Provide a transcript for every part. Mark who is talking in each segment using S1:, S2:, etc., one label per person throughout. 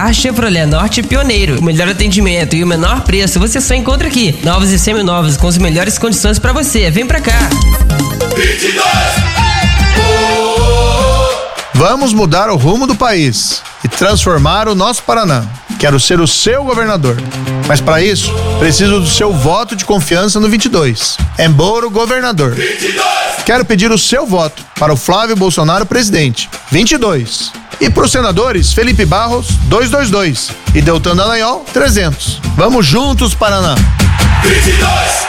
S1: carro Chevrolet Norte Pioneiro. O melhor atendimento e o menor preço você só encontra aqui. Novos e seminovos com as melhores condições pra você. Vem pra cá.
S2: 22.
S3: Vamos mudar o rumo do país e transformar o nosso Paraná. Quero ser o seu governador. Mas para isso, preciso do seu voto de confiança no 22. Embora governador.
S2: 22.
S3: Quero pedir o seu voto para o Flávio Bolsonaro presidente. 22. E para os senadores, Felipe Barros, 222. E Deltan Dallagnol, 300. Vamos juntos, Paraná.
S2: 22.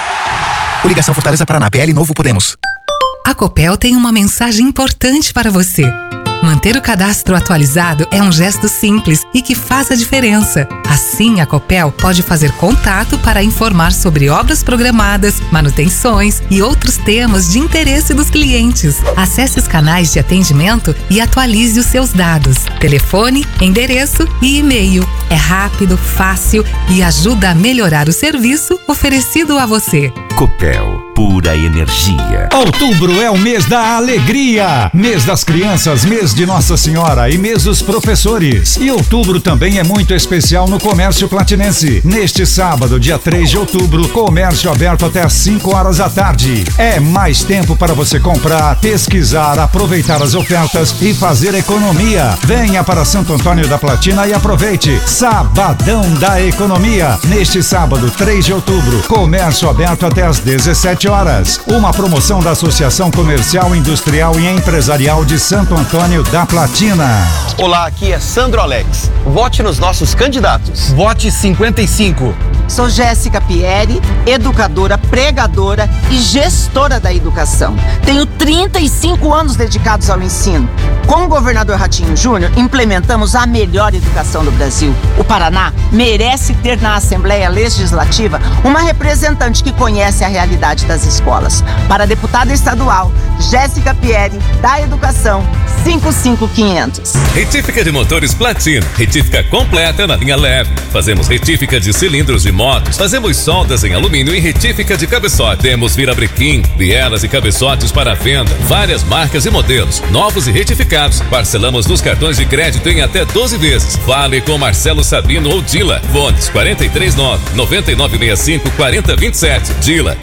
S4: Coligação Fortaleza Paraná, PL Novo Podemos.
S5: A Copel tem uma mensagem importante para você. Manter o cadastro atualizado é um gesto simples e que faz a diferença. Assim, a Copel pode fazer contato para informar sobre obras programadas, manutenções e outros temas de interesse dos clientes. Acesse os canais de atendimento e atualize os seus dados: telefone, endereço e e-mail. É rápido, fácil e ajuda a melhorar o serviço oferecido a você.
S6: Copel, pura energia.
S7: Outubro é o mês da alegria, mês das crianças, mês de Nossa Senhora e mês dos professores. E outubro também é muito especial no comércio platinense. Neste sábado, dia 3 de outubro, comércio aberto até às 5 horas da tarde. É mais tempo para você comprar, pesquisar, aproveitar as ofertas e fazer economia. Venha para Santo Antônio da Platina e aproveite. Sabadão da Economia. Neste sábado, 3 de outubro, comércio aberto até às 17 horas. Uma promoção da Associação Comercial, Industrial e Empresarial de Santo Antônio da Platina.
S8: Olá, aqui é Sandro Alex. Vote nos nossos candidatos.
S9: Vote 55.
S10: Sou Jéssica Pieri, educadora, pregadora e gestora da educação. Tenho 35 anos dedicados ao ensino. Com o governador Ratinho Júnior, implementamos a melhor educação do Brasil. O Paraná merece ter na Assembleia Legislativa uma representante que conhece a realidade das escolas. Para a deputada estadual, Jéssica Pieri, da Educação, 55500.
S11: Retífica de motores Platina. Retífica completa na linha leve. Fazemos retífica de cilindros de motos. Fazemos soldas em alumínio e retífica de cabeçote. Temos virabrequim, bielas e cabeçotes para venda. Várias marcas e modelos, novos e retificados. Parcelamos nos cartões de crédito em até 12 vezes. Fale com Marcelo Sabino ou Dila. Fones 439-9965-4027. Dila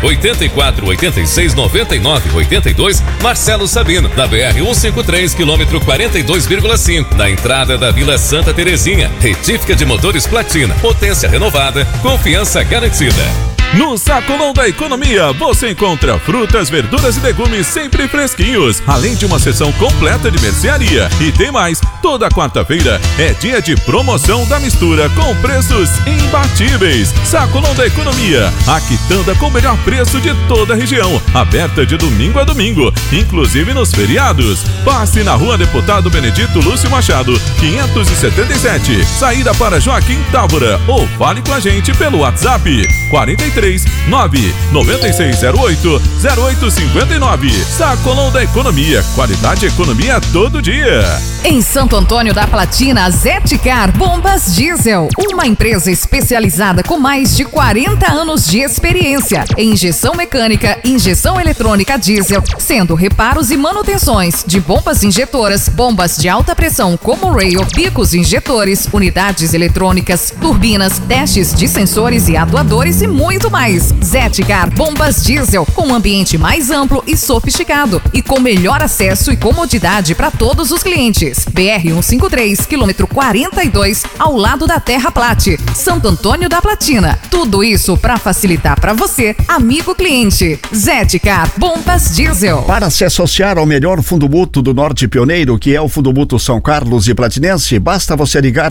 S11: 984869982. Marcelo Sabino, na BR 153, quilômetro 42,5, na entrada da Vila Santa Terezinha. Retífica de motores Platina. Potência renovada, confiança garantida.
S12: No Sacolão da Economia, você encontra frutas, verduras e legumes sempre fresquinhos, além de uma seção completa de mercearia. E tem mais, toda quarta-feira é dia de promoção da mistura com preços imbatíveis. Sacolão da Economia, a quitanda com o melhor preço de toda a região, aberta de domingo a domingo, inclusive nos feriados. Passe na Rua Deputado Benedito Lúcio Machado, 577, saída para Joaquim Távora, ou fale com a gente pelo WhatsApp 43-99608-0859. Sacolão da Economia, qualidade e economia todo dia.
S13: Em Santo Antônio da Platina, Zeticar Bombas Diesel, uma empresa especializada com mais de 40 anos de experiência em injeção mecânica e injeção eletrônica diesel, sendo reparos e manutenções de bombas injetoras, bombas de alta pressão como rail, bicos injetores, unidades eletrônicas, turbinas, testes de sensores e atuadores e muito mais. Zeticar Bombas Diesel, com um ambiente mais amplo e sofisticado e com melhor acesso e comodidade para todos os clientes. BR 153, quilômetro 42, ao lado da Terra Plate, Santo Antônio da Platina. Tudo isso para facilitar para você, amigo cliente. Zeticar Bombas Diesel.
S14: Para se associar ao melhor fundo mútuo do Norte Pioneiro, que é o Fundo Mútuo São Carlos e Platinense, basta você ligar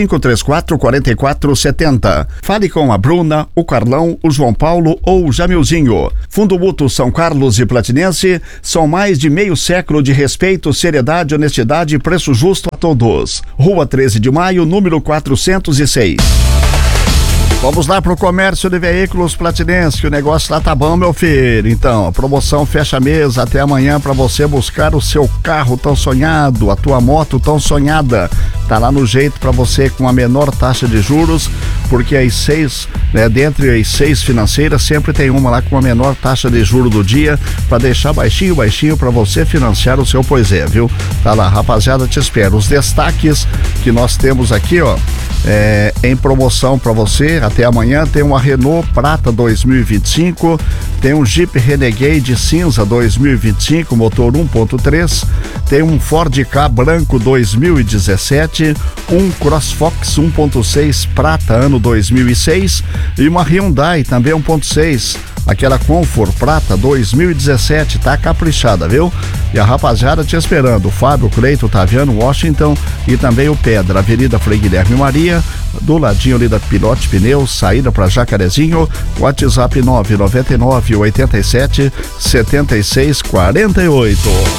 S14: 3534-4470. Fale com a Bruna, o Carlão, o João Paulo ou o Jamilzinho. Fundo Mútuo São Carlos e Platinense são mais de meio século de respeito, seriedade, honestidade e preço justo a todos. Rua 13 de Maio, número 406. Vamos lá pro comércio de veículos Platinense, que o negócio lá tá bom, meu filho. Então, a promoção fecha mês até amanhã para você buscar o seu carro tão sonhado, a tua moto tão sonhada. tá lá no jeito para você com a menor taxa de juros, porque as 6, né, dentre as 6 financeiras, sempre tem uma lá com a menor taxa de juros do dia, para deixar baixinho para você financiar o seu Pois é, viu? Tá lá, rapaziada, te espero. Os destaques que nós temos aqui, ó, em promoção para você até amanhã, tem uma Renault Prata 2025, tem um Jeep Renegade cinza 2025, motor 1.3, tem um Ford Ka branco 2017, um CrossFox 1.6 prata ano 2006 e uma Hyundai também 1.6, aquela Comfort prata 2017, tá caprichada, viu? E a rapaziada te esperando, o Fábio, Cleito, Taviano, Washington e também o Pedra, Avenida Frei Guilherme Maria, do ladinho ali da Pilote Pneus, saída para Jacarezinho, WhatsApp 999 87 76 48.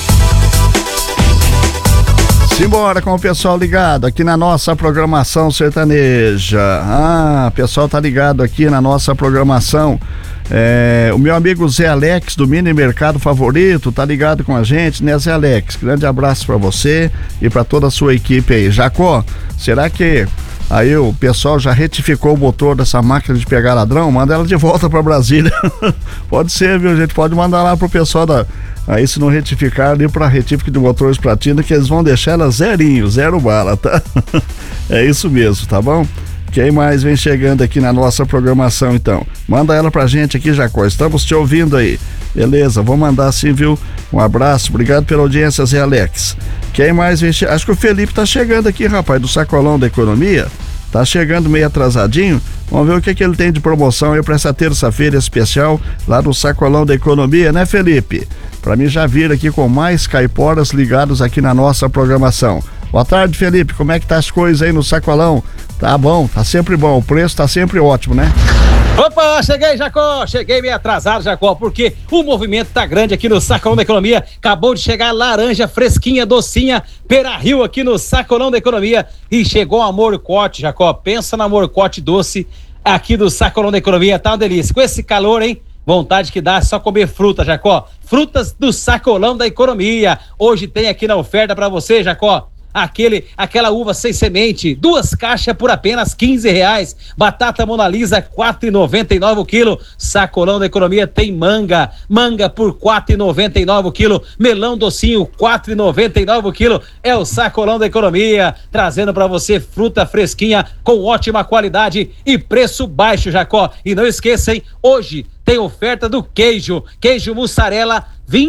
S14: Simbora com o pessoal ligado aqui na nossa programação sertaneja. O pessoal tá ligado aqui na nossa programação. O meu amigo Zé Alex do Mini Mercado Favorito tá ligado com a gente, né, Zé Alex? Grande abraço pra você e pra toda a sua equipe aí. Jacó, será que aí o pessoal já retificou o motor dessa máquina de pegar ladrão? Manda ela de volta pra Brasília. Pode ser, viu, gente? Pode mandar lá pro pessoal aí, se não retificar, ali pra retífica de motores platina, que eles vão deixar ela zerinho, 0 bala, tá? É isso mesmo, tá bom? Quem mais vem chegando aqui na nossa programação, então? Manda ela pra gente aqui, Jacó. Estamos te ouvindo aí. Beleza, vou mandar sim, viu? Um abraço, obrigado pela audiência, Zé Alex. Quem mais vem chegando? Acho que o Felipe tá chegando aqui, rapaz, do Sacolão da Economia. Tá chegando meio atrasadinho. Vamos ver o que ele tem de promoção aí pra essa terça-feira especial lá no Sacolão da Economia, né, Felipe? Pra mim já vir aqui com mais caiporas ligados aqui na nossa programação. Boa tarde, Felipe. Como é que tá as coisas aí no Sacolão? Tá bom, tá sempre bom. O preço tá sempre ótimo, né?
S9: Opa, cheguei, Jacó. Cheguei meio atrasado, Jacó, porque o movimento tá grande aqui no Sacolão da Economia. Acabou de chegar laranja fresquinha, docinha, Pera-Rio aqui no Sacolão da Economia. E chegou a Morcote, Jacó. Pensa na Morcote doce aqui do Sacolão da Economia. Tá uma delícia. Com esse calor, hein? Vontade que dá só comer fruta, Jacó. Frutas do Sacolão da Economia. Hoje tem aqui na oferta pra você, Jacó. Aquela uva sem semente, 2 caixas por apenas R$15. Batata Mona Lisa, R$4,99 o quilo. Sacolão da Economia tem manga por R$4,99 o quilo. Melão docinho, R$4,99 o quilo. É o Sacolão da Economia, trazendo para você fruta fresquinha com ótima qualidade e preço baixo, Jacó. E não esqueça, hein, hoje tem oferta do queijo mussarela,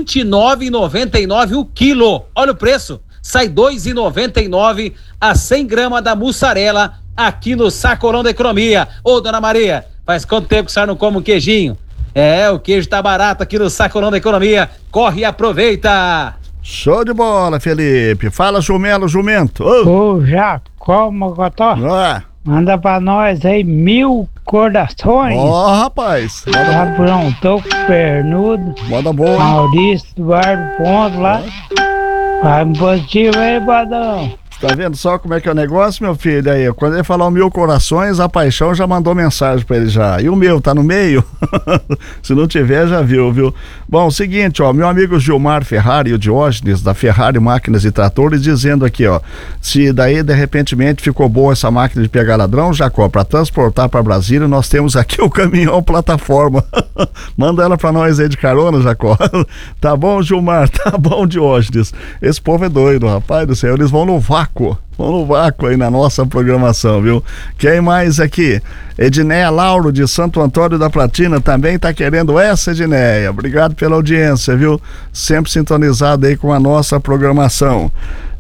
S9: R$29,99 o quilo. Olha o preço. Sai R$2,99 a 100 gramas da mussarela aqui no Sacolão da Economia. Ô, dona Maria, faz quanto tempo que a senhora não come um queijinho? O queijo tá barato aqui no Sacolão da Economia. Corre e aproveita!
S14: Show de bola, Felipe. Fala, Jumelo, jumento.
S15: Ô, Jacó, Mocotó. Manda pra nós aí 1000 corações.
S14: Rapaz.
S15: Aprontou com Pernudo.
S14: Moda boa.
S15: Maurício Eduardo Ponto lá. Vai positivo aí, Badão.
S14: Tá vendo só como é que é o negócio, meu filho? Aí, quando ele falar o 1000 corações, a Paixão já mandou mensagem pra ele já. E o meu, tá no meio? Se não tiver, já viu? Bom, seguinte, ó, meu amigo Gilmar Ferrari, o Diógenes, da Ferrari Máquinas e Tratores, dizendo aqui, ó, se daí, de repentemente, ficou boa essa máquina de pegar ladrão, Jacó, pra transportar pra Brasília, nós temos aqui o caminhão plataforma. Manda ela pra nós aí de carona, Jacó. Tá bom, Gilmar? Tá bom, Diógenes? Esse povo é doido, rapaz do céu, eles vão no vácuo. Vamos no vácuo aí na nossa programação, viu? Quem mais aqui? Edneia Lauro de Santo Antônio da Platina também tá querendo essa, Edneia. Obrigado pela audiência, viu? Sempre sintonizado aí com a nossa programação.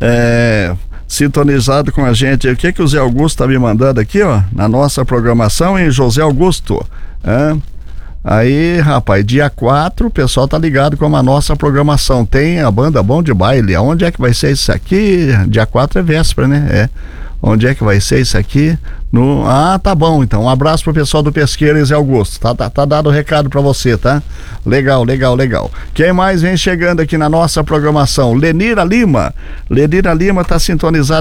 S14: Sintonizado com a gente. O que o Zé Augusto tá me mandando aqui, ó? Na nossa programação, hein, José Augusto? Aí, rapaz, dia 4, o pessoal tá ligado com a nossa programação. Tem a banda Bom de Baile. Onde é que vai ser isso aqui? Dia 4 é véspera, né? Onde é que vai ser isso aqui? Tá bom, então. Um abraço pro pessoal do Pesqueiro, Zé Augusto. Tá dado o recado pra você, tá? Legal. Quem mais vem chegando aqui na nossa programação? Lenira Lima tá sintonizado